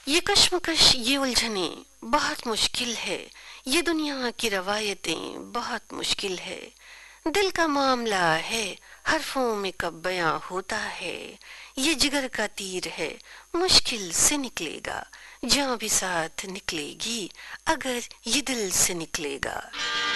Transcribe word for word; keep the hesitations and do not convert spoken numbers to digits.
ये कश्मकश, ये उलझने बहुत मुश्किल है। ये दुनिया की रवायतें बहुत मुश्किल है। दिल का मामला है, हरफों में कब बयां होता है। ये जिगर का तीर है, मुश्किल से निकलेगा। जान भी साथ निकलेगी अगर ये दिल से निकलेगा।